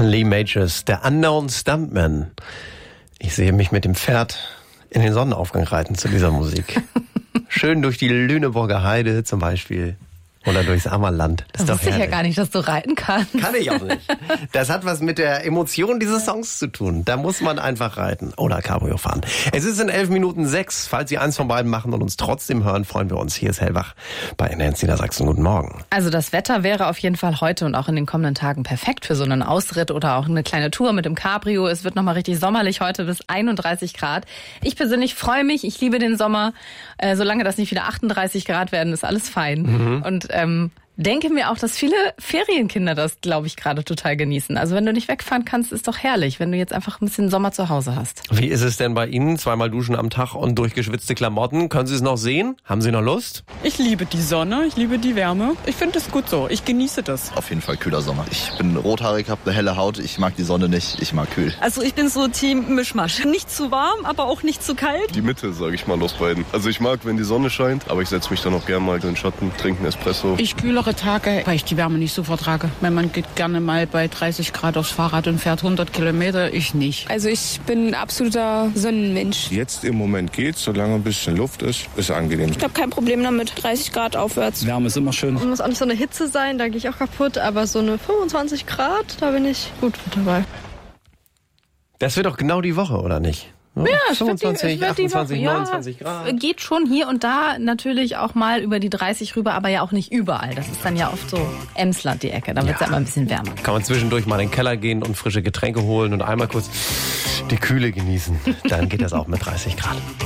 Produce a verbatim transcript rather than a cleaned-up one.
Lee Majors, der Unknown Stuntman. Ich sehe mich mit dem Pferd in den Sonnenaufgang reiten zu dieser Musik. Schön durch die Lüneburger Heide zum Beispiel. Oder durchs Ammerland. Das, das ist doch wusste ich ja herrlich. gar nicht, dass du reiten kannst. Kann ich auch nicht. Das hat was mit der Emotion dieses Songs zu tun. Da muss man einfach reiten oder Cabrio fahren. Es ist in elf Minuten sechs. Falls Sie eins von beiden machen und uns trotzdem hören, freuen wir uns. Hier ist Hellwach bei N N Niedersachsen. Guten Morgen. Also das Wetter wäre auf jeden Fall heute und auch in den kommenden Tagen perfekt für so einen Ausritt oder auch eine kleine Tour mit dem Cabrio. Es wird nochmal richtig sommerlich heute bis einunddreißig Grad. Ich persönlich freue mich. Ich liebe den Sommer. Äh, solange das nicht wieder achtunddreißig Grad werden, ist alles fein. Mhm. Und ähm, denke mir auch, dass viele Ferienkinder das, glaube ich, gerade total genießen. Also wenn du nicht wegfahren kannst, ist doch herrlich, wenn du jetzt einfach ein bisschen Sommer zu Hause hast. Wie ist es denn bei Ihnen? Zweimal duschen am Tag und durchgeschwitzte Klamotten. Können Sie es noch sehen? Haben Sie noch Lust? Ich liebe die Sonne, ich liebe die Wärme. Ich finde es gut so, ich genieße das. Auf jeden Fall kühler Sommer. Ich bin rothaarig, habe eine helle Haut. Ich mag die Sonne nicht, ich mag kühl. Also ich bin so Team Mischmasch. Nicht zu warm, aber auch nicht zu kalt. Die Mitte, sage ich mal, aus beiden. Also ich mag, wenn die Sonne scheint, aber ich setze mich dann auch gerne mal in den Schatten, trinke einen Espresso. Ich kühlere Tage, weil ich die Wärme nicht so vertrage. Mein Mann geht gerne mal bei dreißig Grad aufs Fahrrad und fährt hundert Kilometer, ich nicht. Also ich bin ein absoluter Sonnenmensch. Jetzt im Moment geht's, solange ein bisschen Luft ist, ist angenehm. Ich habe kein Problem damit, dreißig Grad aufwärts. Wärme ist immer schön. Es muss auch nicht so eine Hitze sein, da gehe ich auch kaputt, aber so eine fünfundzwanzig Grad, da bin ich gut mit dabei. Das wird doch genau die Woche, oder nicht? Ja, es fünfundzwanzig, wird die, es wird die achtundzwanzig, Woche, neunundzwanzig Grad. Ja, geht schon hier und da natürlich auch mal über die dreißig rüber, aber ja auch nicht überall. Das ist dann ja oft so Emsland die Ecke, da wird es ja immer ein bisschen wärmer. Kann man zwischendurch mal in den Keller gehen und frische Getränke holen und einmal kurz die Kühle genießen. Dann geht das auch mit dreißig Grad.